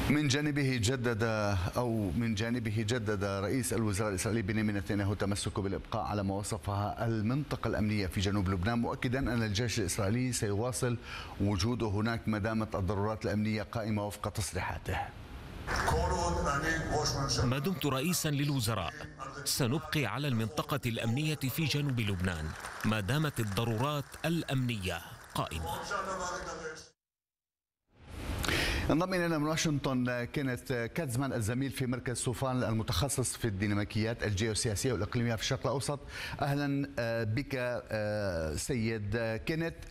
من جانبه جدد رئيس الوزراء الإسرائيلي بنيامين نتنياهو تمسكه بالإبقاء على ما وصفها المنطقة الأمنية في جنوب لبنان، مؤكدا أن الجيش الإسرائيلي سيواصل وجوده هناك ما دامت الضرورات الأمنية قائمة وفق تصريحاته. ما دمت رئيسا للوزراء سنبقي على المنطقة الأمنية في جنوب لبنان ما دامت الضرورات الأمنية قائمة. انضم الينا من واشنطن كينيث كاتزمان الزميل في مركز سوفان المتخصص في الديناميكيات الجيوسياسيه والاقليميه في الشرق الاوسط. اهلا بك سيد كينيث.